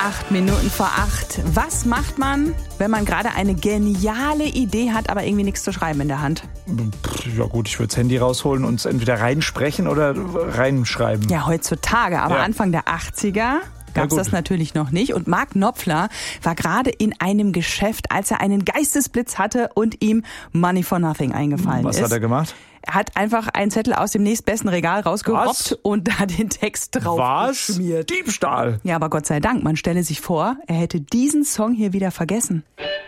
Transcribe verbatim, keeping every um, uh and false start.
Acht Minuten vor acht. Was macht man, wenn man gerade eine geniale Idee hat, aber irgendwie nichts zu schreiben in der Hand? Ja gut, ich würde das Handy rausholen und es entweder reinsprechen oder reinschreiben. Ja, heutzutage, aber Ja. Anfang der achtziger gab es Ja, das gut. natürlich noch nicht. Und Mark Knopfler war gerade in einem Geschäft, als er einen Geistesblitz hatte und ihm Money for Nothing eingefallen Was ist. hat er gemacht? Er hat einfach einen Zettel aus dem nächstbesten Regal rausgerobbt Was? und da den Text drauf Was? geschmiert. Diebstahl. Ja, aber Gott sei Dank, man stelle sich vor, er hätte diesen Song hier wieder vergessen.